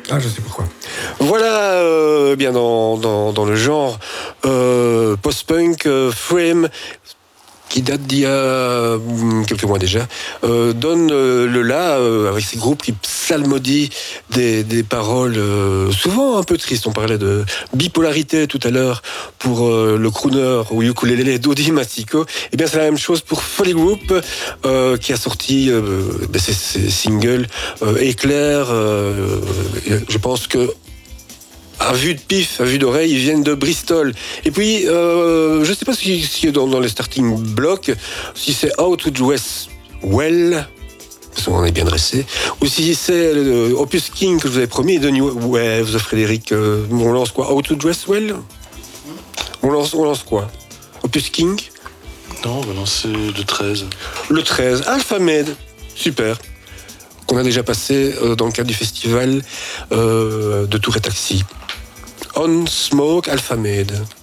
Ah, je sais pourquoi. Voilà, bien dans le genre post-punk, Frame, qui date d'il y a quelques mois déjà, donne le là avec ces groupes qui psalmodient des paroles souvent un peu tristes. On parlait de bipolarité tout à l'heure pour le crooner ou ukulélé d'Audi Massico. Et bien c'est la même chose pour Folly Group qui a sorti ses singles Éclair. Je pense que à vue de pif, à vue d'oreille, ils viennent de Bristol. Et puis, je ne sais pas si est dans les starting blocks, si c'est How to Dress Well, parce qu'on est bien dressé, ou si c'est Opus King que je vous avais promis, de New Waves, Frédéric. On lance quoi? How to Dress Well? On lance quoi? Opus King? Non, on va lancer le 13. Le 13, Alpha Med, super. Qu'on a déjà passé dans le cadre du festival de Tour et Taxi. On Smoke Alpha Med.